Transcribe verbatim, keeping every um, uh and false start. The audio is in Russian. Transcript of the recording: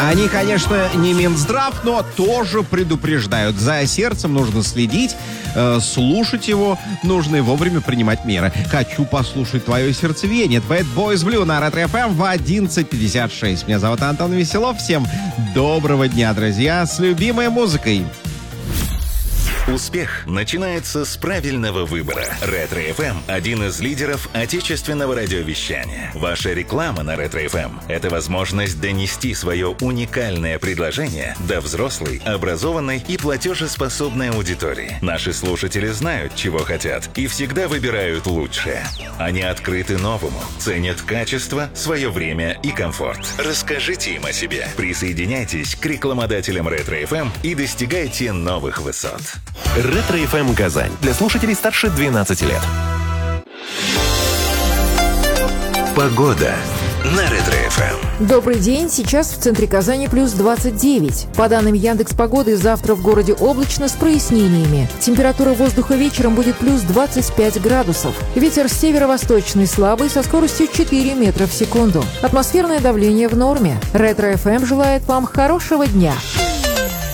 Они, конечно, не Минздрав, но тоже предупреждают. За сердцем нужно следить, э, слушать его нужно и вовремя принимать меры. Хочу послушать твое сердцевиение. Bad Boys Blue на Ретро эф эм в одиннадцать пятьдесят шесть. Меня зовут Антон Веселов. Всем доброго дня, друзья, с любимой музыкой. Успех начинается с правильного выбора. Ретро эф эм – один из лидеров отечественного радиовещания. Ваша реклама на Ретро эф эм – это возможность донести свое уникальное предложение до взрослой, образованной и платежеспособной аудитории. Наши слушатели знают, чего хотят, и всегда выбирают лучшее. Они открыты новому, ценят качество, свое время и комфорт. Расскажите им о себе. Присоединяйтесь к рекламодателям Ретро эф эм и достигайте новых высот. Ретро эф эм Казань. Для слушателей старше двенадцати лет. Погода на Ретро эф эм. Добрый день. Сейчас в центре Казани плюс двадцать девять. По данным Яндекс.Погоды, завтра в городе облачно с прояснениями. Температура воздуха вечером будет плюс двадцать пять градусов. Ветер северо-восточный слабый со скоростью четыре метра в секунду. Атмосферное давление в норме. Ретро эф эм желает вам хорошего дня.